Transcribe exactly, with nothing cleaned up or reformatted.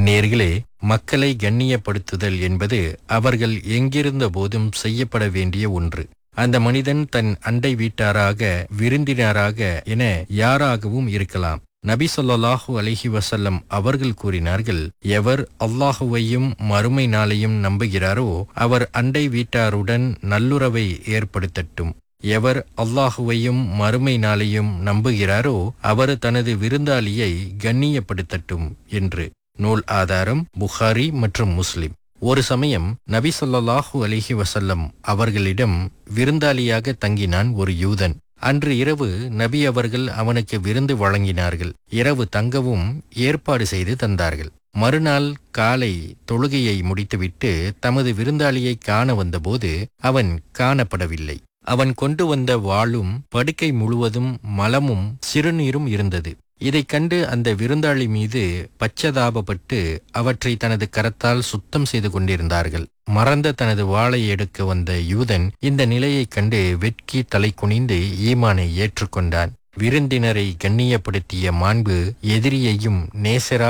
நேர்களே, மக்களை கண்ணியப்படுத்துதல் என்பது அவர்கள் எங்கிருந்த போதும் செய்யப்பட வேண்டிய ஒன்று. அந்த மனிதன் தன் அண்டை வீட்டாராக, விருந்தினராக என யாராகவும் இருக்கலாம். நபி ஸல்லல்லாஹு அலைஹி வஸல்லம் அவர்கள் கூறினார்கள், எவர் அல்லாஹுவையும் மறுமை நாளையும் நம்புகிறாரோ அவர் அண்டை வீட்டாருடன் நல்லுறவை ஏற்படுத்தட்டும். எவர் அல்லாஹுவையும் மறுமை நாளையும் நம்புகிறாரோ அவர் தனது விருந்தாளியை கண்ணியப்படுத்தட்டும் என்று. நூல் ஆதாரம் புகாரி மற்றும் முஸ்லிம். ஒரு சமயம் நபி ஸல்லல்லாஹு அலைஹி வஸல்லம் அவர்களிடம் விருந்தாளியாக தங்கினான் ஒரு யூதன். அன்று இரவு நபி அவர்கள் அவனுக்கு விருந்து வழங்கினார்கள். இரவு தங்கவும் ஏற்பாடு செய்து தந்தார்கள். மறுநாள் காலை தொழுகையை முடித்துவிட்டு தமது விருந்தாளியை காண வந்தபோது அவன் காணப்படவில்லை. அவன் கொண்டு வந்த வாளும் படுக்கை முழுவதும் மலமும் சிறுநீரும் இருந்தது. இதைக் கண்டு அந்த விருந்தாளி மீது பச்சதாபப்பட்டு அவற்றை தனது கரத்தால் சுத்தம் செய்து கொண்டிருந்தார்கள். மறந்த தனது வாளை எடுக்க வந்த யூதன் இந்த நிலையைக் கண்டு வெட்கி தலை குனிந்து ஈமானை ஏற்றுக்கொண்டான். விருந்தினரை கண்ணியப்படுத்திய மாண்பு எதிரியையும் நேசரா